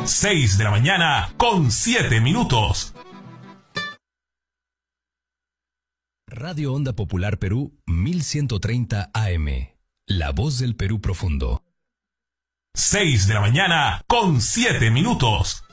6 de la mañana con 7 minutos. Radio Onda Popular Perú 1130 AM. La voz del Perú profundo. 6 de la mañana con 7 minutos.